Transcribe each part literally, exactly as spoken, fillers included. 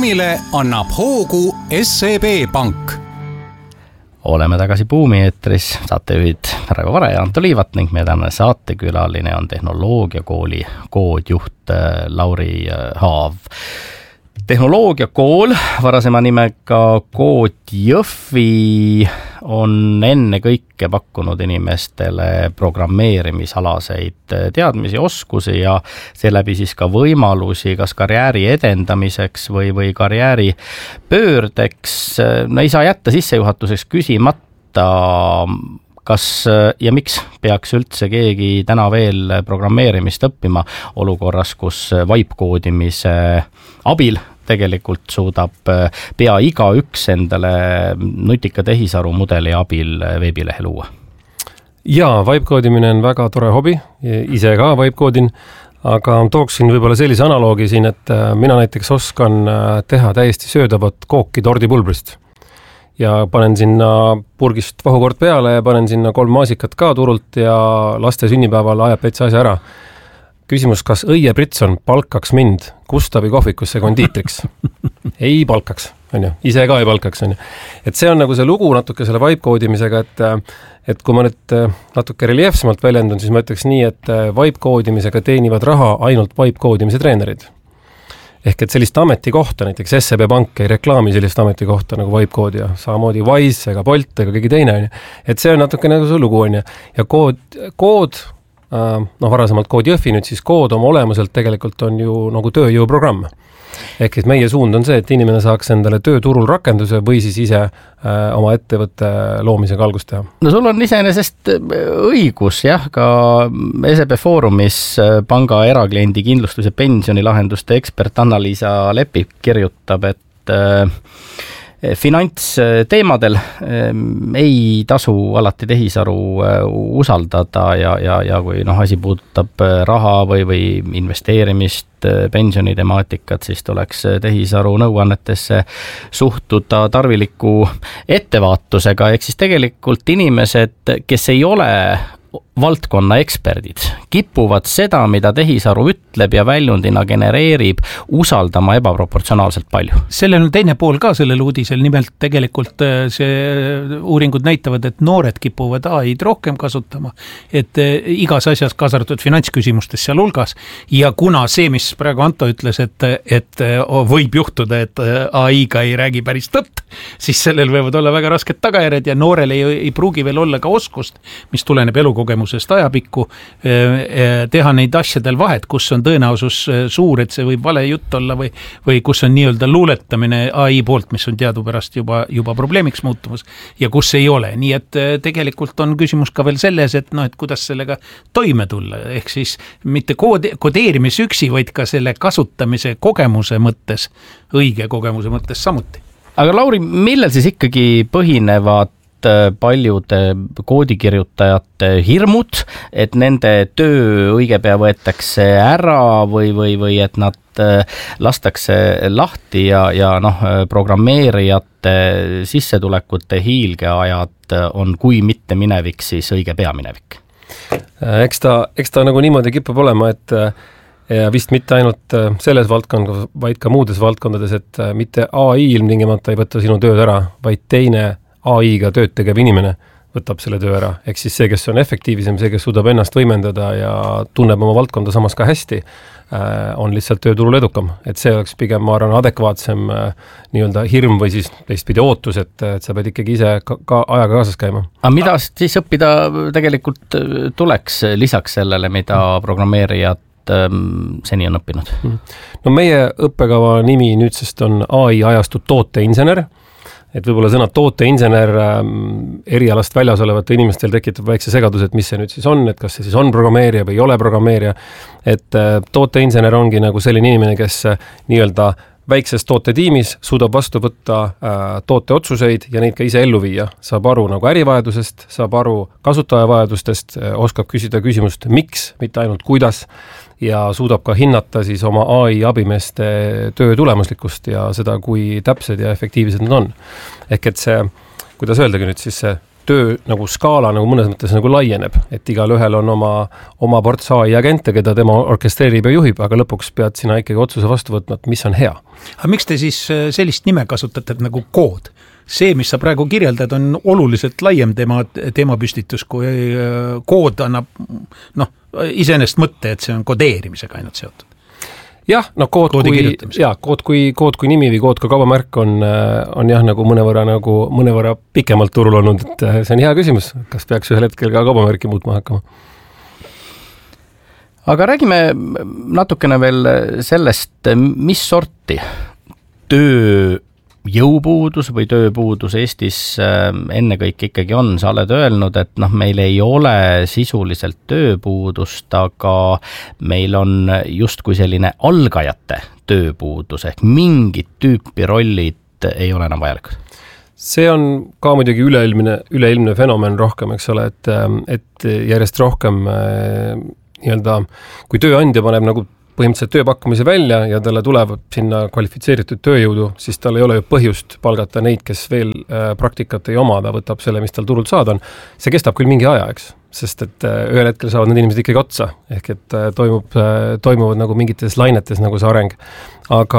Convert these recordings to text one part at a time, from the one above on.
buumile annab hoogu S E B Pank. Oleme tagasi Buumi eetris, saatejuhid Raivo Vare ja Anto Liivat ning meie tänane saatekülaline on tehnoloogiakooli koodjuht Lauri Haav. Tehnoloogiakool, varasema nimega Kood Jõhvi, on enne kõike pakkunud inimestele programmeerimisalaseid teadmisi, oskusi ja seeläbi siis ka võimalusi kas karjääri edendamiseks või, või karjääri pöördeks. No ei saa jätta sissejuhatuseks küsimata, kas ja miks peaks üldse keegi täna veel programmeerimist õppima olukorras, kus vibe-koodimise abil tegelikult suudab pea iga üks endale nutika tehisaru mudeli abil veebilehe luua? Jaa, vibe-koodimine on väga tore hobi, ise ka vibe-koodin, aga tooksin võib-olla sellise analoogi siin, et mina näiteks oskan teha täiesti söödavat kooki tordipulbrist. Ja panen sinna purgist vahukord peale ja panen sinna kolm maasikat ka turult ja laste sünnipäeval ajab täitsa asja ära. Küsimus, kas Õie Britson palkaks mind Gustavi kohvikusse kondiitriks? Ei palkaks, on ju. Ise ka ei palkaks, on ju. Et see on nagu see lugu natuke selle vibe-koodimisega, et, et kui ma nüüd natuke reljeefsemalt väljendun, siis ma ütleks nii, et vibe-koodimisega teenivad raha ainult vibe-koodimise treenerid. Ehk et sellist ametikohta, näiteks S E B Pank ei reklaami sellist ametikohta nagu vibe-koodija, samamoodi Wise ega Bolt ega keegi teine, on ju. Et see on natuke nagu see lugu, on ju. Ja kood, kood noh, varasemalt Kood Jõhvi, nüüd siis kood oma olemuselt tegelikult on ju nagu tööjõuprogramm. Ehk et meie suund on see, et inimene saaks endale tööturul rakenduse või siis ise äh, oma ettevõtte loomisega algust teha. No sul on iseenesest õigus, jah, ka S E B Foorumis panga erakliendi kindlustus- ja pensionilahenduste ekspert Anna-Liisa Lepik kirjutab, et äh, finantsteemadel ei tasu alati tehisaru usaldada ja, ja, ja kui noh, asi puudutab raha või, või investeerimist, pensionitemaatikat, siis tuleks tehisaru nõuannetesse suhtuda tarviliku ettevaatusega, ehk siis tegelikult inimesed, kes ei ole valdkonna eksperdid, kipuvad seda, mida tehisaru ütleb ja väljundina genereerib, usaldama ebaproportsionaalselt palju. Sellel on teine pool ka sellel uudisel, nimelt tegelikult see uuringud näitavad, et noored kipuvad A I-d rohkem kasutama, et igas asjas kaasartud finantsküsimustes seal hulgas, ja kuna see, mis praegu Anto ütles, et, et võib juhtuda, et A I-ga ei räägi päris tõtt, siis sellel võivad olla väga rasked tagajärjed ja noorel ei, ei pruugi veel olla ka oskust, mis tuleneb elukogemusest ajapikku, teha neid asjadel vahet, kus on tõenäosus suur, et see võib vale jutt olla või, või kus on nii-öelda luuletamine A I poolt, mis on teadupärast juba, juba probleemiks muutumas ja kus ei ole. Nii et tegelikult on küsimus ka veel selles, et, no, et kuidas sellega toime tulla, ehk siis mitte koode, kodeerimis üksi, vaid ka selle kasutamise kogemuse mõttes, õige kogemuse mõttes samuti. Aga Lauri, millel siis ikkagi põhinevad paljude koodikirjutajate hirmud, et nende töö õige pea võetakse ära või, või, või et nad lastakse lahti ja, ja noh, programmeerijate sissetulekute hiilgeajad on kui mitte minevik, siis õige pea minevik? Eks ta, eks ta nagu niimoodi kipub olema, et ja vist mitte ainult selles valdkonnas, vaid ka muudes valdkondades, et mitte A I ilmtingimata ei võtta sinu tööd ära, vaid teine A I-ga tööd tegev inimene võtab selle töö ära. Ehk siis see, kes on efektiivisem, see, kes suudab ennast võimendada ja tunneb oma valdkonda samas ka hästi, on lihtsalt tööturul edukam. Et see oleks pigem, ma arvan, adekvaatsem nii-öelda hirm või siis teistpidi ootus, et, et sa pead ikkagi ise ka, ka ajaga kaasas käima. Aga mida siis õppida tegelikult tuleks lisaks sellele, mida programmeerijad seni on õppinud? No meie õppekava nimi nüüdsest on A I ajastu tooteinsener, et võib-olla sõna tooteinsener erialast väljas olevate inimestel tekitab väikse segadus, et mis see nüüd siis on, et kas see siis on programmeerija või ei ole programmeerija, et tooteinsener ongi nagu selline inimene, kes nii-öelda väikses tootetiimis suudab vastu võtta äh, tooteotsuseid ja neid ka ise ellu viia. Saab aru nagu ärivajadusest, saab aru kasutajavajadustest, oskab küsida küsimust miks, mitte ainult kuidas, ja suudab ka hinnata siis oma A I abimeeste töö tulemuslikkust ja seda, kui täpsed ja efektiivsed nad on. Ehk et see, kuidas öeldagi nüüd siis see töö nagu skaala nagu mõnes mõttes nagu laieneb, et igal ühel on oma, oma ports A I agente, keda tema orkestreerib ja juhib, aga lõpuks pead sina ikkagi otsuse vastu võtma, et mis on hea. Aga miks te siis sellist nime kasutate nagu kood? See, mis sa praegu kirjeldad, on oluliselt laiem teema, teemapüstitus, kui kood annab noh, iseenesest mõtte, et see on kodeerimisega ainult seotud. Jah, no kood kui, ja, kood, kui, kood kui nimi või kood kui kaubamärk on, on jah, nagu mõnevõrra, nagu mõnevõrra pikemalt turul olnud, et see on hea küsimus, kas peaks ühel hetkel ka kaubamärki muutma hakkama. Aga räägime natukene veel sellest, mis sorti töö jõupuudus või tööpuudus Eestis ennekõike ikkagi on. Sa oled öelnud, et noh, meil ei ole sisuliselt tööpuudust, aga meil on justkui selline algajate tööpuudus ehk mingit tüüpi rollid ei ole enam vajalikud. See on ka muidugi üleilmne, üleilmne fenomen rohkem, eks ole, et, et järjest rohkem nii-öelda, kui tööandja paneb nagu põhimõtteliselt tööpakkumise välja ja talle tuleb sinna kvalifitseeritud tööjõudu, siis tal ei ole ju põhjust palgata neid, kes veel praktikat ei oma, ta võtab selle, mis tal turult saada on. See kestab küll mingi aja, eks, sest et ühel hetkel saavad need inimesed ikkagi otsa, ehk et toimub, toimuvad nagu mingites lainetes nagu see areng. Aga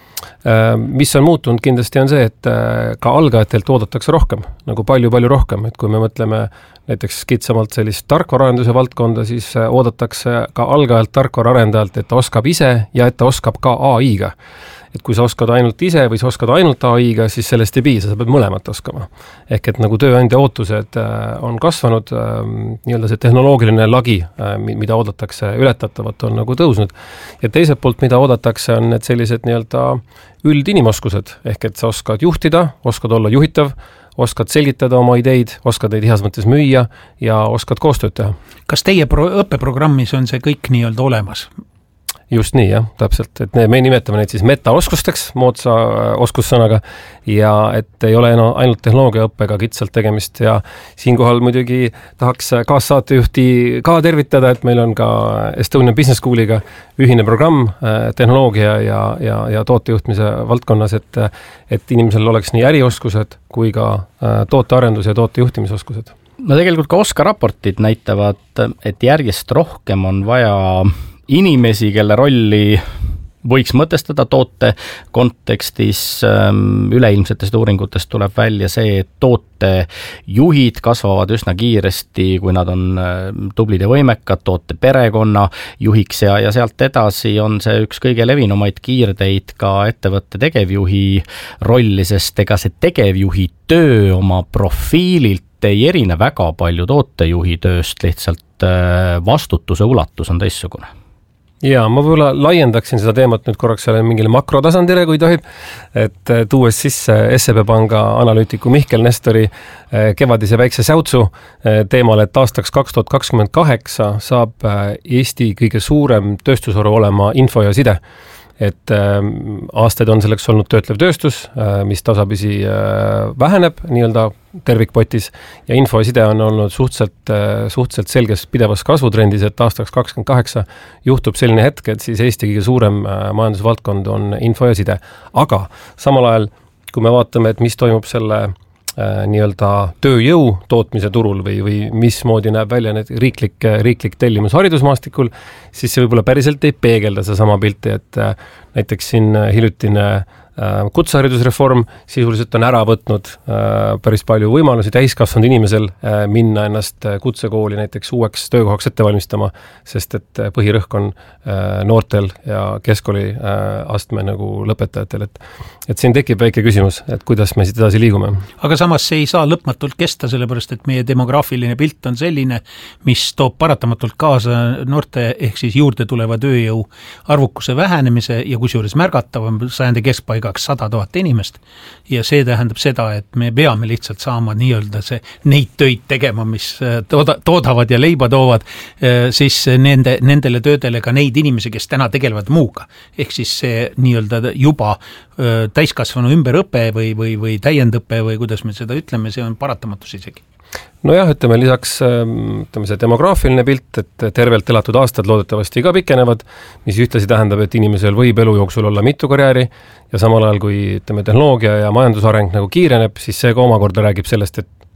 mis on muutunud kindlasti on see, et ka algajatelt oodatakse rohkem, nagu palju-palju rohkem, et kui me mõtleme näiteks kitsamalt sellist tarkvaraarenduse valdkonda, siis oodatakse ka algajalt tarkvaraarendajalt, et ta oskab ise ja et ta oskab ka A I-ga. Et kui sa oskad ainult ise või sa oskad ainult A I-ga, siis sellest ei piisa, sa pead mõlemat oskama. Ehk et nagu tööandja ootused on kasvanud, nii-öelda see tehnoloogiline lagi, mida oodatakse ületatavat, on nagu tõusnud. Ja teiselt poolt, mida oodatakse, on need sellised nii-öelda üldinimoskused, ehk et sa oskad juhtida, oskad olla juhitav, oskad selgitada oma ideid, oskad neid heas mõttes müüa ja oskad koostööd teha. Kas teie pro- õppeprogrammis on see kõik nii-öelda olemas? Just nii, jah, täpselt, et ne, me nimetame neid siis metaoskusteks, moodsa oskussõnaga, ja et ei ole enam ainult tehnoloogiaõppega kitsalt tegemist ja siinkohal muidugi tahaks kaassaatejuhti ka tervitada, et meil on ka Estonian Business Schooliga ühine programm tehnoloogia ja, ja, ja tootejuhtmise valdkonnas, et, et inimesel oleks nii ärioskused kui ka tootearendus ja tootejuhtimisoskused. No tegelikult ka Oska raportid näitavad, et järjest rohkem on vaja inimesi, kelle rolli võiks mõtestada toote kontekstis. Üleilmsetest uuringutest tuleb välja see, et tootejuhid kasvavad üsna kiiresti, kui nad on tublid ja võimekad, toote perekonna juhiks ja, ja sealt edasi on see üks kõige levinumaid kiirteid ka ettevõtte tegevjuhi rolli, sest ega see tegevjuhi töö oma profiililt ei erine väga palju tootejuhi tööst, lihtsalt vastutuse ulatus on teissugune. Jaa, ma võib-olla laiendaksin seda teemat nüüd korraks selle mingile makrotasandile, kui tohib, et tuues sisse S E B Panga analüütiku Mihkel Nestori kevadise väikse säutsu teemale, et aastaks kaks tuhat kakskümmend kaheksa saab Eesti kõige suurem tööstusharu olema info ja side. Et aastaid on selleks olnud töötlev tööstus, mis tasapisi väheneb nii-öelda tervikpotis ja info ja side on olnud suhteliselt, suhteliselt selges pidevas kasvutrendis, et aastaks kakskümmend kaheksa juhtub selline hetk, et siis Eesti kõige suurem majandusvaldkond on info ja side. Aga samal ajal, kui me vaatame, et mis toimub selle nii-öelda tööjõu tootmise turul või, või mismoodi näeb välja need riiklik, riiklik tellimus haridusmaastikul, siis see võib-olla päriselt ei peegelda see sama pilti, et näiteks siin hiljutine kutseharidusreform sisuliselt on ära võtnud päris palju võimalusi täiskasvanud inimesel minna ennast kutsekooli näiteks uueks töökohaks ette valmistama, sest et põhirõhk on noortel ja keskkooli astme nagu lõpetajatel, et, et siin tekib väike küsimus, et kuidas me siit edasi liigume. Aga samas see ei saa lõpmatult kesta, sellepärast et meie demograafiline pilt on selline, mis toob paratamatult kaasa noorte ehk siis juurde tuleva tööjõu arvukuse vähenemise ja kusjuures märgatavam sajandi keskpaiga sada tuhat inimest ja see tähendab seda, et me peame lihtsalt saama nii-öelda see neid töid tegema, mis tooda, toodavad ja leiba toovad, siis nende, nendele töödele ka neid inimesi, kes täna tegelevad muuga. Ehk siis see nii-öelda juba täiskasvanu ümberõpe või, või, või täiendõpe või kuidas me seda ütleme, see on paratamatus isegi. No jah, ütleme lisaks ütleme see demograafiline pilt, et tervelt elatud aastad loodetavasti ka pikenevad, mis ühtlasi tähendab, et inimesel võib elu jooksul olla mitu karjääri ja samal ajal, kui ütleme tehnoloogia ja majandusareng nagu kiireneb, siis see ka omakorda räägib sellest, et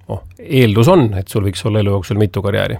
oh, eeldus on, et sul võiks olla elu jooksul mitu karjääri.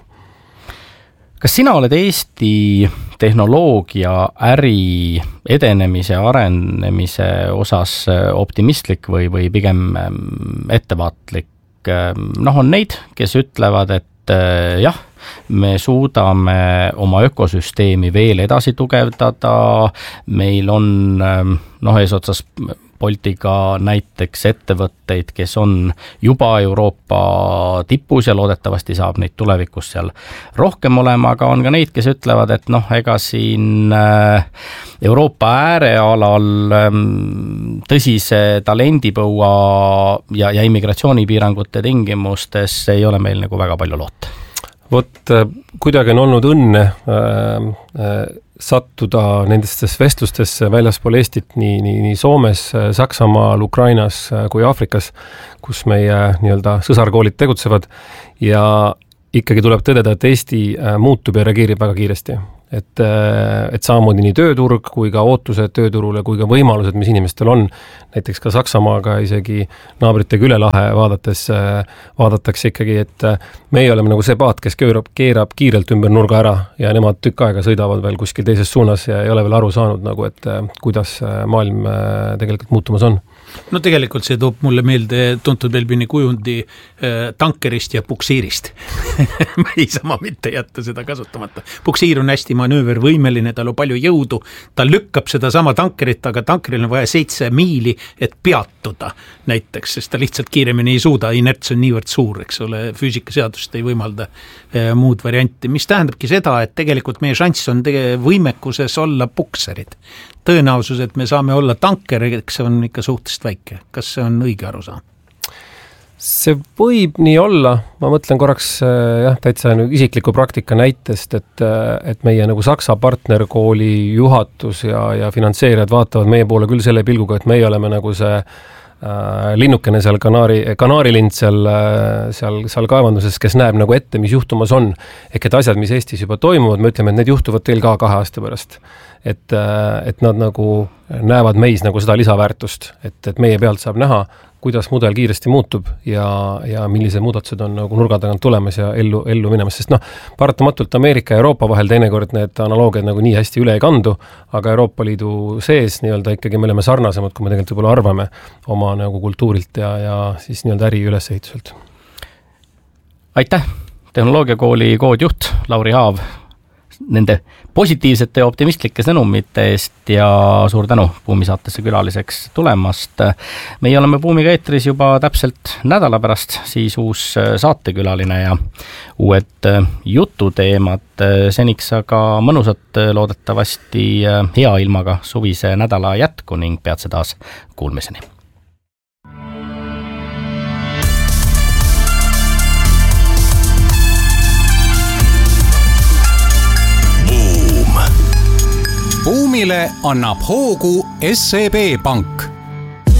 Kas sina oled Eesti tehnoloogia äri edenemise, arenemise osas optimistlik või, või pigem ettevaatlik? Noh, on neid, kes ütlevad, et jah, me suudame oma ökosüsteemi veel edasi tugevdada, meil on noh, eesotsas Boltiga näiteks ettevõtteid, kes on juba Euroopa tipus ja loodetavasti saab neid tulevikus seal rohkem olema, aga on ka neid, kes ütlevad, et noh, ega siin Euroopa äärealal tõsise talendipõua ja, ja immigratsioonipiirangute tingimustes ei ole meil nagu väga palju loota. Vot kuidagi on olnud õnne äh, äh, sattuda nendestes vestlustesse väljaspool Eestit nii, nii, nii Soomes, Saksamaal, Ukrainas kui Aafrikas, kus meie nii-öelda sõsarkoolid tegutsevad ja ikkagi tuleb tõdeda, et Eesti muutub ja reageerib väga kiiresti. Et, et samamoodi nii tööturg kui ka ootused tööturule kui ka võimalused, mis inimestel on, näiteks ka Saksamaaga isegi naabritega üle lahe vaadates vaadatakse ikkagi, et meie oleme nagu see paat, kes keerab, keerab kiirelt ümber nurga ära ja nemad tükk aega sõidavad veel kuskil teises suunas ja ei ole veel aru saanud, nagu, et kuidas maailm tegelikult muutumas on. No tegelikult see toob mulle meelde tuntud Belbini kujundi äh, tankerist ja puksiirist. Ma ei saa mitte jätta seda kasutamata. Puksiir on hästi manöövervõimeline, tal on palju jõudu, ta lükkab seda sama tankerit, aga tankeril on vaja seitse miili, et peatuda näiteks, sest ta lihtsalt kiiremini ei suuda, inerts on niivõrd suur, eks ole, füüsikaseadust ei võimalda äh, muud varianti, mis tähendabki seda, et tegelikult meie šanss on tege- võimekuses olla pukserid. Tõenäosus, et me saame olla tankeriks, on ikka suhteliselt väike. Kas see on õige arusaam? See võib nii olla, ma mõtlen korraks jah, täitsa isikliku praktika näitest, et, et meie nagu Saksa partnerkooli juhatus ja, ja finantseerijad vaatavad meie poole küll selle pilguga, et meie oleme nagu see äh, linnukene seal kanaari, kanaarilind seal, seal, seal kaevanduses, kes näeb nagu ette, mis juhtumas on. Ehk et asjad, mis Eestis juba toimuvad, me ütleme, et need juhtuvad teil ka kahe aasta pärast. Et, et nad nagu näevad meis nagu seda lisaväärtust, et, et meie pealt saab näha, kuidas mudel kiiresti muutub ja, ja millised muudatused on nagu nurga tagant tulemas ja ellu, ellu minemas, sest noh, paratamatult Ameerika ja Euroopa vahel teinekord need analoogiad nagu nii hästi üle ei kandu, aga Euroopa Liidu sees nii-öelda ikkagi me oleme sarnasemad, kui me tegelikult võib-olla arvame oma nagu kultuurilt ja, ja siis nii-öelda äri ülesehituselt. Aitäh, Tehnoloogiakooli koodjuht Lauri Haav nende positiivsete ja optimistlike sõnumite eest ja suur tänu Buumi saatesse külaliseks tulemast. Meie oleme Buumiga eetris juba täpselt nädala pärast, siis uus saatekülaline ja uued jututeemad. Seniks aga mõnusat loodetavasti hea ilmaga suvise nädala jätku ning peatse taas kuulmiseni. Buumile annab hoogu S E B Pank.